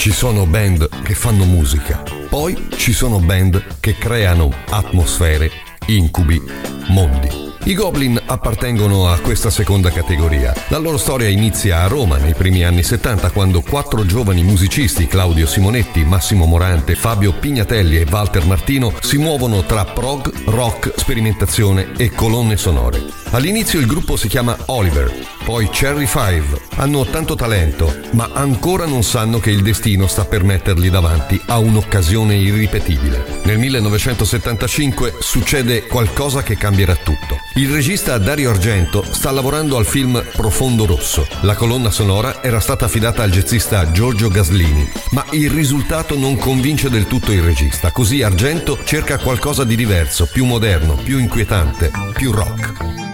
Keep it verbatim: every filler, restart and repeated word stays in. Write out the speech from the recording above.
Ci sono band che fanno musica, poi ci sono band che creano atmosfere, incubi, mondi. I Goblin appartengono a questa seconda categoria. La loro storia inizia a Roma nei primi anni settanta, quando quattro giovani musicisti, Claudio Simonetti, Massimo Morante, Fabio Pignatelli e Walter Martino, si muovono tra prog, rock, sperimentazione e colonne sonore. All'inizio il gruppo si chiama Oliver, poi Cherry Five. Hanno tanto talento, ma ancora non sanno che il destino sta per metterli davanti a un'occasione irripetibile. Nel millenovecentosettantacinque succede qualcosa che cambierà tutto. Il regista Dario Argento sta lavorando al film Profondo Rosso. La colonna sonora era stata affidata al jazzista Giorgio Gaslini, ma il risultato non convince del tutto il regista. Così Argento cerca qualcosa di diverso, più moderno, più inquietante, più rock.